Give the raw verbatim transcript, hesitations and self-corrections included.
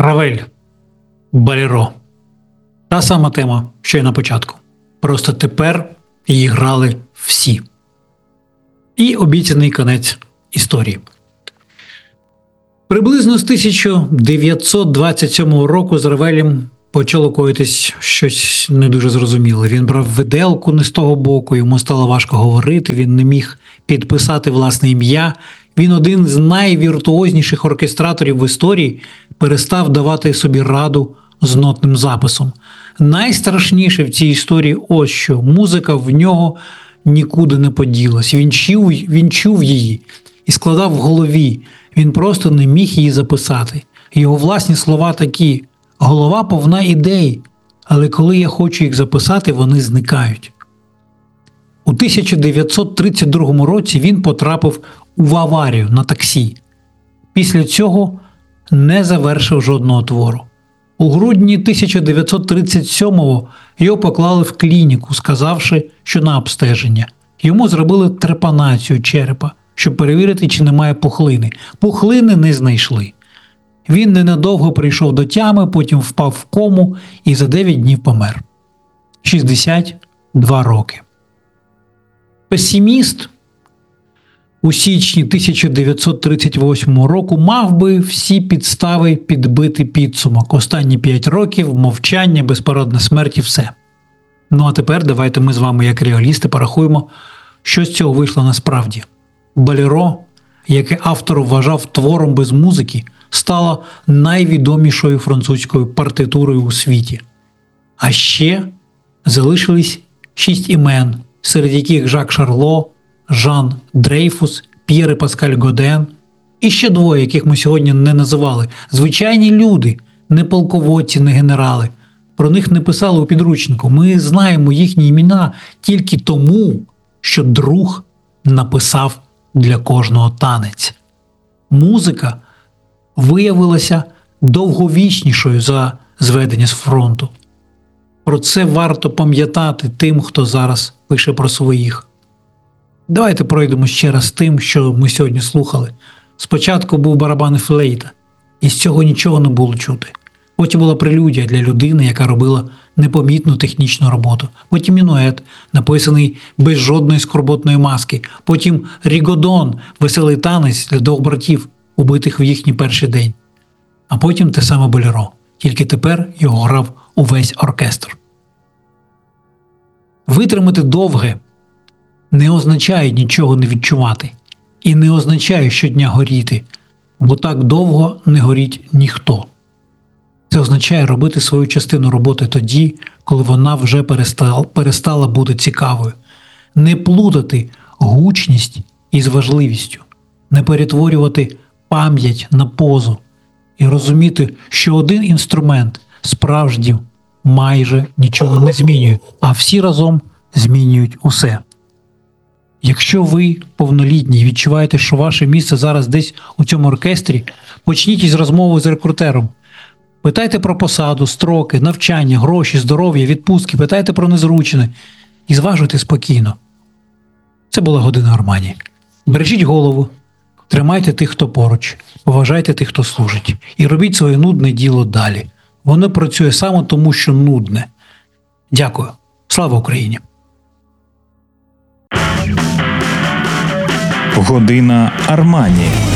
Равель, Болеро. Та сама тема, що й на початку. Просто тепер її грали всі. І обіцяний кінець історії. Приблизно з тисяча дев'ятсот двадцять сьомого року з Равелем почало коїтись щось не дуже зрозуміле. Він брав виделку не з того боку, йому стало важко говорити, він не міг підписати власне ім'я. Він один з найвіртуозніших оркестраторів в історії перестав давати собі раду з нотним записом. Найстрашніше в цій історії ось що. Музика в нього нікуди не поділась. Він чув, він чув її і складав в голові. Він просто не міг її записати. Його власні слова такі: «Голова повна ідей, але коли я хочу їх записати, вони зникають». У тисяча дев'ятсот тридцять другому році він потрапив в аварію на таксі. Після цього не завершив жодного твору. У грудні тисяча дев'ятсот тридцять сьомого його поклали в клініку, сказавши, що на обстеження. Йому зробили трепанацію черепа, щоб перевірити, чи немає пухлини. Пухлини не знайшли. Він ненадовго прийшов до тями, потім впав в кому і за дев'ять днів помер. шістдесят два роки. Песиміст у січні тисяча дев'ятсот тридцять восьмого року мав би всі підстави підбити підсумок. Останні п'ять років мовчання, безпорадна смерть і все. Ну а тепер давайте ми з вами, як реалісти, порахуємо, що з цього вийшло насправді. Болеро, яке автор вважав твором без музики, стало найвідомішою французькою партитурою у світі. А ще залишились шість імен, серед яких Жак Шарло, Жан Дрейфус, П'єр і Паскаль Годен і ще двоє, яких ми сьогодні не називали. Звичайні люди, не полководці, не генерали. Про них не писали у підручнику. Ми знаємо їхні імена тільки тому, що друг написав для кожного танець. Музика виявилася довговічнішою за зведення з фронту. Про це варто пам'ятати тим, хто зараз пише про своїх. Давайте пройдемо ще раз тим, що ми сьогодні слухали. Спочатку був барабан і флейта, і з цього нічого не було чути. Потім була прелюдія для людини, яка робила непомітну технічну роботу. Потім мінует, написаний без жодної скорботної маски. Потім рігодон, веселий танець для двох братів, убитих в їхній перший день. А потім те саме Болеро, тільки тепер його грав увесь оркестр. Витримати довге не означає нічого не відчувати. І не означає щодня горіти, бо так довго не горіть ніхто. Це означає робити свою частину роботи тоді, коли вона вже перестала, перестала бути цікавою. Не плутати гучність із важливістю, не перетворювати пам'ять на позу і розуміти, що один інструмент справді майже нічого не змінює, а всі разом змінюють усе. Якщо ви повнолітні і відчуваєте, що ваше місце зараз десь у цьому оркестрі, почніть із розмови з рекрутером. Питайте про посаду, строки, навчання, гроші, здоров'я, відпустки, питайте про незручне і зважуйте спокійно. Це була година Армані. Бережіть голову, тримайте тих, хто поруч, поважайте тих, хто служить, і робіть своє нудне діло далі. Воно працює саме тому, що нудне. Дякую. Слава Україні! Година Армані.